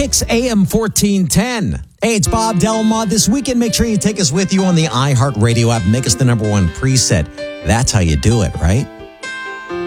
Mix AM 1410. Hey, it's Bob Delma. This weekend, make sure you take us with you on the iHeartRadio app. Make us the #1 preset. That's how you do it, right?